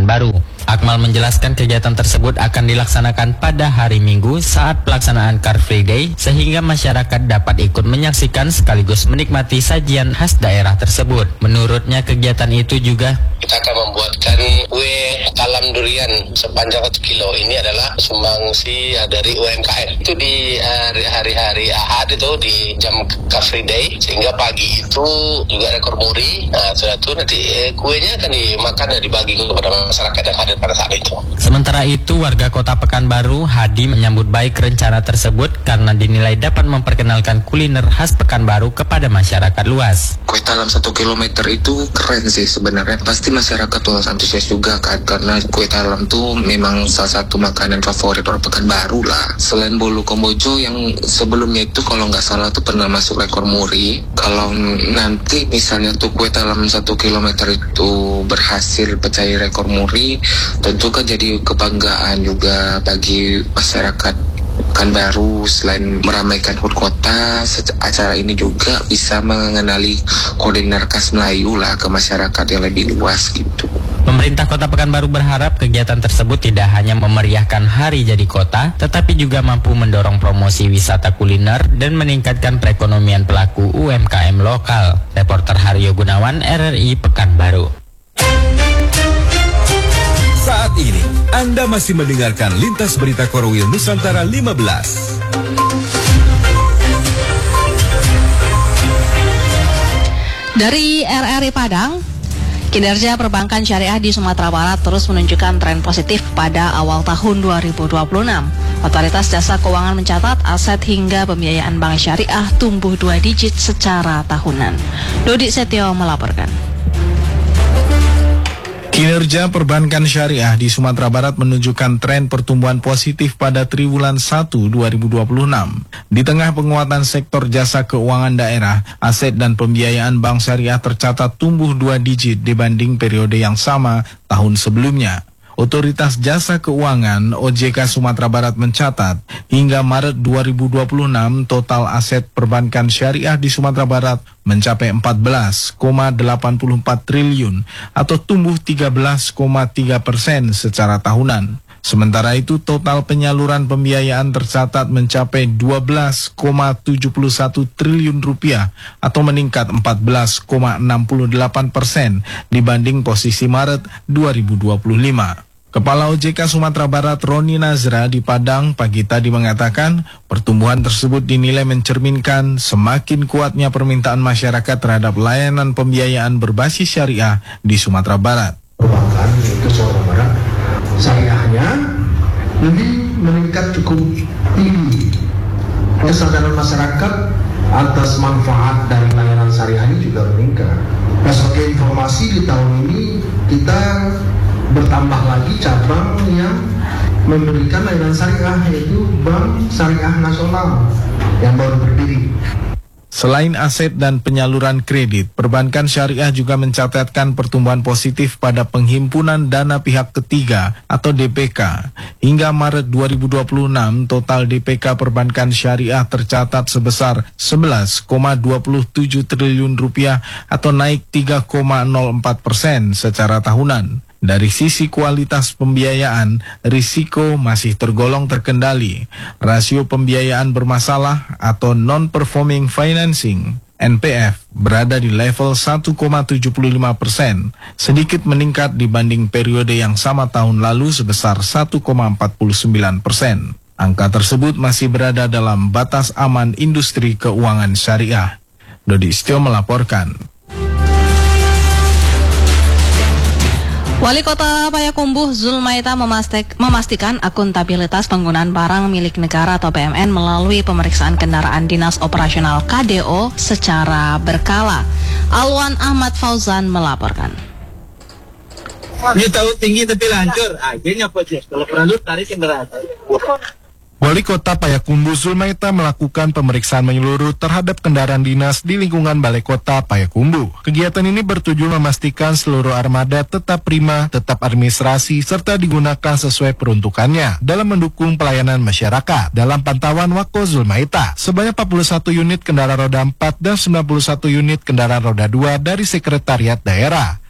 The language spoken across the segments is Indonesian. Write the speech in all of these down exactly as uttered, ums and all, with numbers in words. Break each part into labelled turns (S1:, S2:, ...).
S1: Pekanbaru. Akmal menjelaskan kegiatan tersebut akan dilaksanakan pada hari Minggu saat pelaksanaan Car Free Day, sehingga masyarakat dapat ikut menyaksikan sekaligus menikmati sajian khas daerah tersebut. Menurutnya kegiatan itu juga
S2: kita akan membuatkan kue talam durian sepanjang satu kilo. Ini adalah sumbangsi dari U M K M. Itu di hari-hari Ahad itu di jam Car Free Day, sehingga pagi itu juga rekor muri. Nah, setelah itu nanti eh, kuenya akan dimakan dan dibagi kepada masyarakat yang hadir pada saat itu.
S1: Sementara itu, warga Kota Pekanbaru, Hadi, menyambut baik rencana tersebut karena dinilai dapat memperkenalkan kuliner khas Pekanbaru kepada masyarakat luas.
S3: Kue talam satu kilometer itu keren sih sebenarnya. Pasti masyarakat tuh antusias juga kan, karena kue talam tuh memang salah satu makanan favorit orang Pekanbaru lah. Selain bolu Kamboja yang sebelumnya itu kalau nggak salah tuh pernah masuk rekor muri. Kalau nanti misalnya tuh kue talam satu kilometer itu berhasil pecah rekor muri, tentu kan jadi kebanggaan juga bagi masyarakat Pekanbaru. Selain meramaikan H U T kota, acara ini juga bisa mengenali kuliner khas Melayu lah ke masyarakat yang lebih luas gitu.
S1: Pemerintah Kota Pekanbaru berharap kegiatan tersebut tidak hanya memeriahkan hari jadi kota, tetapi juga mampu mendorong promosi wisata kuliner dan meningkatkan perekonomian pelaku U M K M lokal. Reporter Haryo Gunawan, R R I Pekanbaru.
S4: Saat ini, Anda masih mendengarkan Lintas Berita Korwil Nusantara lima belas.
S5: Dari R R I Padang, kinerja perbankan syariah di Sumatera Barat terus menunjukkan tren positif pada awal tahun dua ribu dua puluh enam. Otoritas Jasa Keuangan mencatat aset hingga pembiayaan bank syariah tumbuh dua digit secara tahunan. Dodi Setio melaporkan.
S6: Kinerja perbankan syariah di Sumatera Barat menunjukkan tren pertumbuhan positif pada triwulan satu dua ribu dua puluh enam. Di tengah penguatan sektor jasa keuangan daerah, aset dan pembiayaan bank syariah tercatat tumbuh dua digit dibanding periode yang sama tahun sebelumnya. Otoritas Jasa Keuangan O J K Sumatera Barat mencatat, hingga Maret dua ribu dua puluh enam total aset perbankan syariah di Sumatera Barat mencapai empat belas koma delapan puluh empat triliun atau tumbuh tiga belas koma tiga persen secara tahunan. Sementara itu total penyaluran pembiayaan tercatat mencapai dua belas koma tujuh puluh satu triliun rupiah atau meningkat empat belas koma enam puluh delapan persen dibanding posisi Maret dua ribu dua puluh lima. Kepala O J K Sumatera Barat Roni Nazra di Padang pagi tadi mengatakan pertumbuhan tersebut dinilai mencerminkan semakin kuatnya permintaan masyarakat terhadap layanan pembiayaan berbasis syariah di Sumatera Barat.
S7: Perbankan yaitu Sumatera Barat, syariahnya lebih meningkat cukup tinggi. Kesadaran masyarakat atas manfaat dari layanan syariah ini juga meningkat. Nah, sebagai informasi di tahun ini kita bertambah lagi cabang yang memberikan layanan syariah, yaitu Bank Syariah Nasional yang baru berdiri.
S6: Selain aset dan penyaluran kredit, perbankan syariah juga mencatatkan pertumbuhan positif pada penghimpunan dana pihak ketiga atau D P K. Hingga Maret dua ribu dua puluh enam, total D P K perbankan syariah tercatat sebesar sebelas koma dua puluh tujuh triliun rupiah atau naik tiga koma nol empat persen secara tahunan. Dari sisi kualitas pembiayaan, risiko masih tergolong terkendali. Rasio pembiayaan bermasalah atau non-performing financing N P F berada di level satu koma tujuh lima persen, sedikit meningkat dibanding periode yang sama tahun lalu sebesar satu koma empat sembilan persen. Angka tersebut masih berada dalam batas aman industri keuangan syariah. Dodi Setio melaporkan.
S5: Wali Kota Payakumbuh Zulmaita memastik, memastikan akuntabilitas penggunaan barang milik negara atau B M N melalui pemeriksaan kendaraan dinas operasional K D O secara berkala. Alwan Ahmad Fauzan melaporkan.
S8: Ini tahu tinggi tapi lancur, akhirnya proses. Kalau perlu tarik kendaraan.
S6: Wali Kota Payakumbuh Zulmaita melakukan pemeriksaan menyeluruh terhadap kendaraan dinas di lingkungan Balai Kota Payakumbuh. Kegiatan ini bertujuan memastikan seluruh armada tetap prima, tetap administrasi, serta digunakan sesuai peruntukannya dalam mendukung pelayanan masyarakat. Dalam pantauan Wako Zulmaita, sebanyak empat puluh satu unit kendaraan roda empat dan sembilan puluh satu unit kendaraan roda dua dari Sekretariat Daerah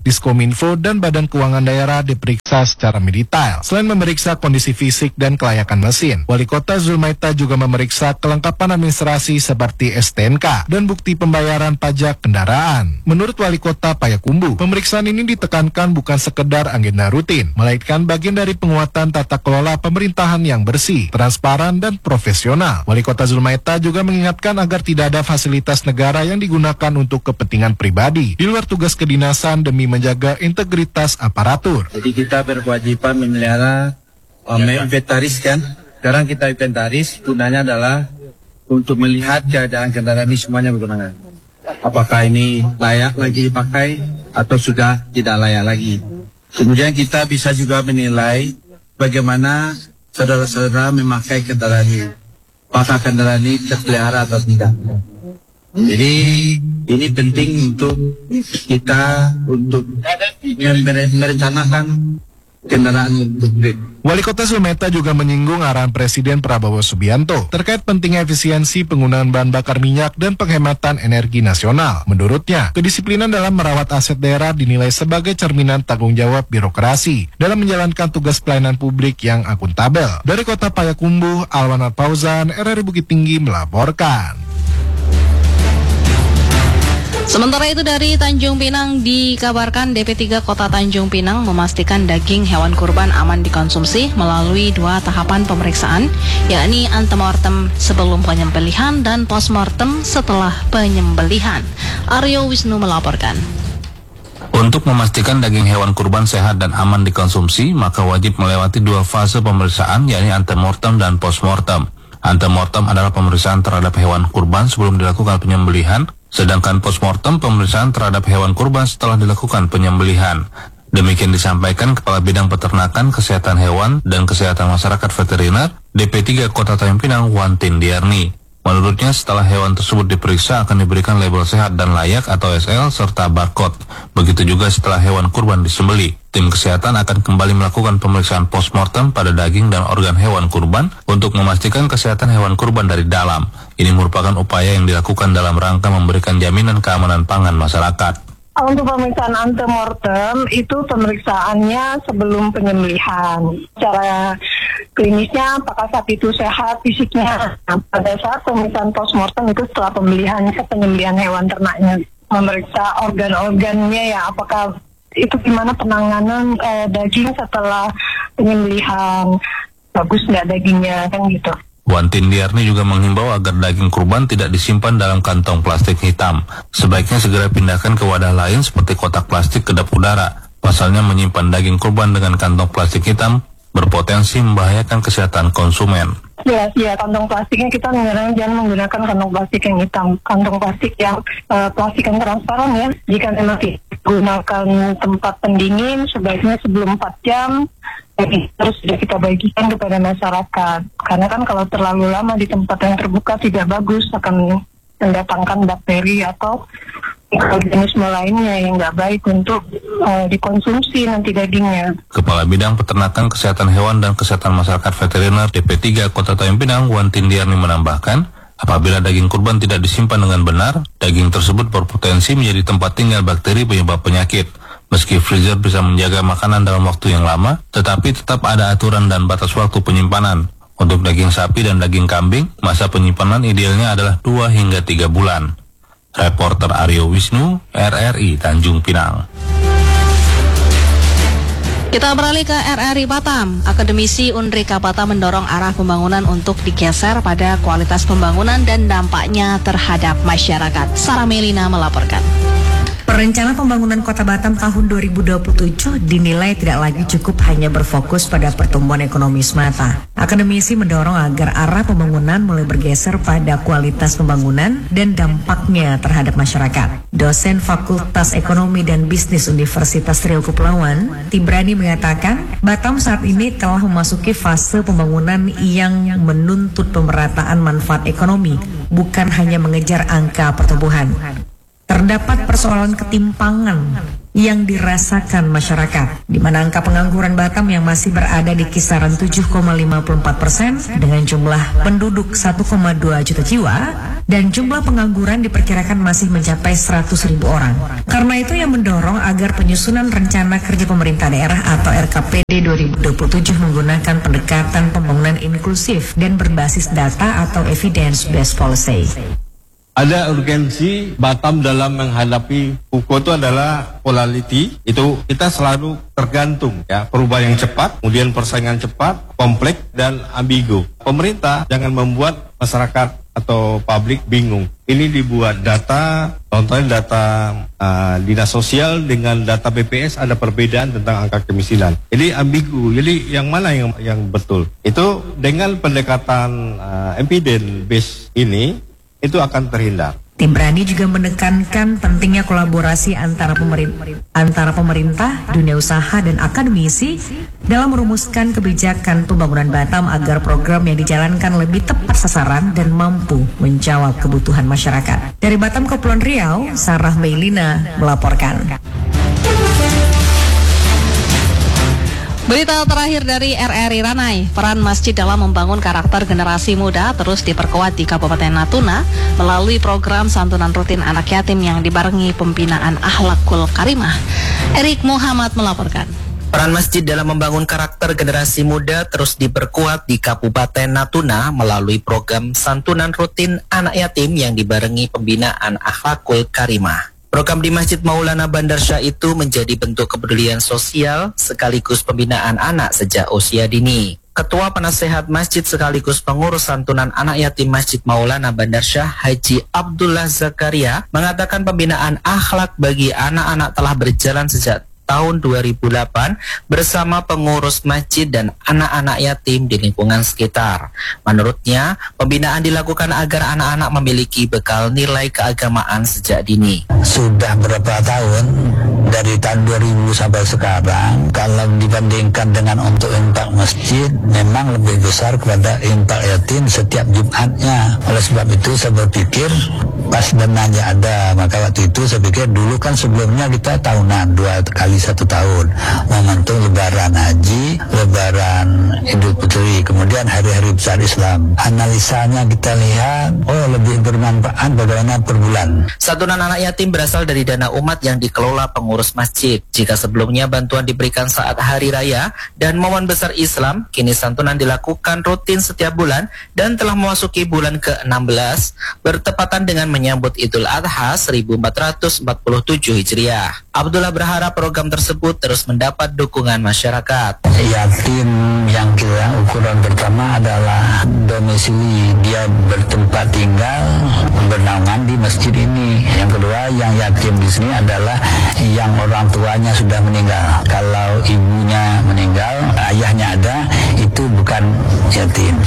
S6: Diskominfo, dan Badan Keuangan Daerah diperiksa secara mendetail. Selain memeriksa kondisi fisik dan kelayakan mesin, Wali Kota Zulmaita juga memeriksa kelengkapan administrasi seperti S T N K dan bukti pembayaran pajak kendaraan. Menurut Wali Kota Payakumbuh, pemeriksaan ini ditekankan bukan sekedar agenda rutin, melainkan bagian dari penguatan tata kelola pemerintahan yang bersih, transparan, dan profesional. Wali Kota Zulmaita juga mengingatkan agar tidak ada fasilitas negara yang digunakan untuk kepentingan pribadi di luar tugas kedinasan demi menjaga integritas aparatur.
S8: Jadi kita berkewajiban memelihara uh, inventaris kan. Sekarang kita inventaris, gunanya adalah untuk melihat keadaan kendaraan ini semuanya bagaimana. Apakah ini layak lagi dipakai atau sudah tidak layak lagi. Kemudian kita bisa juga menilai bagaimana saudara-saudara memakai kendaraan ini. Apakah kendaraan ini terpelihara atau tidak. Jadi ini penting untuk kita untuk merencanakan kendaraan untuk
S6: Wali Kota Zulmaita juga menyinggung arahan Presiden Prabowo Subianto terkait pentingnya efisiensi penggunaan bahan bakar minyak dan penghematan energi nasional. Menurutnya, kedisiplinan dalam merawat aset daerah dinilai sebagai cerminan tanggung jawab birokrasi dalam menjalankan tugas pelayanan publik yang akuntabel. Dari Kota Payakumbuh, Alwan Fauzan, R R I Bukit Tinggi melaporkan.
S5: Sementara itu dari Tanjung Pinang dikabarkan D P tiga Kota Tanjung Pinang memastikan daging hewan kurban aman dikonsumsi melalui dua tahapan pemeriksaan, yakni antemortem sebelum penyembelihan dan postmortem setelah penyembelihan. Aryo Wisnu melaporkan.
S9: Untuk memastikan daging hewan kurban sehat dan aman dikonsumsi, maka wajib melewati dua fase pemeriksaan, yakni antemortem dan postmortem. Antemortem adalah pemeriksaan terhadap hewan kurban sebelum dilakukan penyembelihan, sedangkan postmortem pemeriksaan terhadap hewan kurban setelah dilakukan penyembelihan. Demikian disampaikan Kepala Bidang Peternakan, Kesehatan Hewan, dan Kesehatan Masyarakat Veteriner D P tiga Kota Tanjung Pinang, Wantin Diarni. Menurutnya, setelah hewan tersebut diperiksa akan diberikan label sehat dan layak atau S L serta barcode. Begitu juga setelah hewan kurban disembelih. Tim kesehatan akan kembali melakukan pemeriksaan postmortem pada daging dan organ hewan kurban untuk memastikan kesehatan hewan kurban dari dalam. Ini merupakan upaya yang dilakukan dalam rangka memberikan jaminan keamanan pangan masyarakat.
S10: Untuk pemeriksaan antemortem itu pemeriksaannya sebelum penyembelihan. Secara klinisnya apakah sapi itu sehat fisiknya. Nah, pada saat pemeriksaan postmortem itu setelah pembelian penyembelihan hewan ternaknya, memeriksa organ-organnya ya, apakah itu gimana penanganan eh, daging setelah penyembelihan, bagus nggak dagingnya, kan gitu.
S9: Wantin Diarni juga menghimbau agar daging kurban tidak disimpan dalam kantong plastik hitam. Sebaiknya segera pindahkan ke wadah lain seperti kotak plastik kedap udara. Pasalnya menyimpan daging kurban dengan kantong plastik hitam berpotensi membahayakan kesehatan konsumen.
S10: Ya, ya kantong plastiknya kita jangan menggunakan kantong plastik yang hitam, kantong plastik yang uh, plastik yang transparan ya. Jika memang digunakan tempat pendingin, sebaiknya sebelum empat jam. Jadi terus sudah kita bagikan kepada masyarakat. Karena kan kalau terlalu lama di tempat yang terbuka tidak bagus, akan mendatangkan bakteri atau mikroorganisme lainnya yang nggak baik untuk uh, dikonsumsi nanti dagingnya.
S9: Kepala Bidang Peternakan, Kesehatan Hewan, dan Kesehatan Masyarakat Veteriner D P tiga Kota Tanjung Pinang, Wantin Diarni menambahkan, apabila daging kurban tidak disimpan dengan benar, daging tersebut berpotensi menjadi tempat tinggal bakteri penyebab penyakit. Meski freezer bisa menjaga makanan dalam waktu yang lama, tetapi tetap ada aturan dan batas waktu penyimpanan. Untuk daging sapi dan daging kambing, masa penyimpanan idealnya adalah dua hingga tiga bulan. Reporter Aryo Wisnu, R R I Tanjung Pinang.
S5: Kita beralih ke R R I Batam. Akademisi Unrika Batam mendorong arah pembangunan untuk digeser pada kualitas pembangunan dan dampaknya terhadap masyarakat. Sarah Melina melaporkan.
S11: Rencana pembangunan Kota Batam tahun dua ribu dua puluh tujuh dinilai tidak lagi cukup hanya berfokus pada pertumbuhan ekonomi semata. Akademisi mendorong agar arah pembangunan mulai bergeser pada kualitas pembangunan dan dampaknya terhadap masyarakat. Dosen Fakultas Ekonomi dan Bisnis Universitas Riau Kepulauan, Tibrani mengatakan, Batam saat ini telah memasuki fase pembangunan yang menuntut pemerataan manfaat ekonomi, bukan hanya mengejar angka pertumbuhan. Terdapat persoalan ketimpangan yang dirasakan masyarakat, di mana angka pengangguran Batam yang masih berada di kisaran tujuh koma lima puluh empat persen dengan jumlah penduduk satu koma dua juta jiwa dan jumlah pengangguran diperkirakan masih mencapai seratus ribu orang. Karena itu yang mendorong agar penyusunan rencana kerja pemerintah daerah atau R K P D dua ribu dua puluh tujuh menggunakan pendekatan pembangunan inklusif dan berbasis data atau evidence based policy.
S12: Ada urgensi Batam dalam menghadapi U K O itu adalah volatility. Itu kita selalu tergantung ya, perubahan yang cepat, kemudian persaingan cepat, kompleks dan ambigu. Pemerintah jangan membuat masyarakat atau publik bingung. Ini dibuat data, contohnya data uh, dinas sosial dengan data B P S ada perbedaan tentang angka kemiskinan. Jadi ambigu. Jadi yang mana yang yang betul? Itu dengan pendekatan uh, evidence based ini itu akan terhindar.
S11: Tim Brani juga menekankan pentingnya kolaborasi antara pemerintah, antara pemerintah, dunia usaha, dan akademisi dalam merumuskan kebijakan pembangunan Batam agar program yang dijalankan lebih tepat sasaran dan mampu menjawab kebutuhan masyarakat. Dari Batam, Kepulauan Riau, Sarah Meilina melaporkan.
S5: Berita terakhir dari R R I Ranai, peran masjid dalam membangun karakter generasi muda terus diperkuat di Kabupaten Natuna melalui program santunan rutin anak yatim yang dibarengi pembinaan akhlakul karimah. Erik Muhammad melaporkan.
S13: Peran masjid dalam membangun karakter generasi muda terus diperkuat di Kabupaten Natuna melalui program santunan rutin anak yatim yang dibarengi pembinaan akhlakul karimah. Program di Masjid Maulana Bandar Syah itu menjadi bentuk kepedulian sosial sekaligus pembinaan anak sejak usia dini. Ketua Penasehat Masjid sekaligus pengurus santunan anak yatim Masjid Maulana Bandar Syah, Haji Abdullah Zakaria, mengatakan pembinaan akhlak bagi anak-anak telah berjalan sejak tahun dua ribu delapan bersama pengurus masjid dan anak-anak yatim di lingkungan sekitar. Menurutnya, pembinaan dilakukan agar anak-anak memiliki bekal nilai keagamaan sejak dini.
S14: Sudah berapa tahun, dari tahun dua ribu sampai sekarang, kalau dibandingkan dengan untuk infak masjid, memang lebih besar kepada infak yatim setiap Jumatnya. Oleh sebab itu saya berpikir, pas dananya ada, maka waktu itu saya pikir dulu kan sebelumnya kita tahunan, dua kali satu tahun, momentum lebaran haji, lebaran Idul Fitri, kemudian hari-hari besar Islam. Analisanya kita lihat, oh lebih bermanfaat bagaimana per bulan.
S13: Santunan anak yatim berasal dari dana umat yang dikelola pengurus masjid. Jika sebelumnya bantuan diberikan saat hari raya dan momen besar Islam, kini santunan dilakukan rutin setiap bulan dan telah memasuki bulan ke enam belas, bertepatan dengan menyambut Idul Adha seribu empat ratus empat puluh tujuh Hijriah. Abdullah berharap program tersebut terus mendapat dukungan masyarakat.
S14: Yatim yang kita ukuran pertama adalah domisili, dia bertempat tinggal, bernaungan di masjid ini. Yang kedua, yang yatim di sini adalah yang orang tuanya sudah meninggal. Kalau ibunya meninggal, ayahnya ada, itu bukan yatim.